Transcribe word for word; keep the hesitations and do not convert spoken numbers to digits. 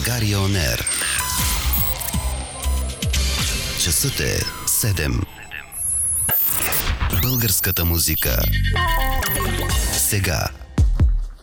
България Он Ер. Часът е седем. Българската музика. Сега